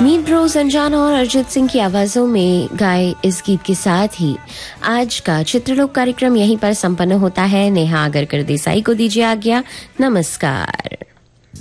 मीत Bros अनजान और अरिजीत सिंह की आवाजों में गाए इस गीत के साथ ही आज का चित्रलोक कार्यक्रम यहीं पर संपन्न होता है। नेहा आगरकर देसाई को दीजिए आज्ञा। नमस्कार।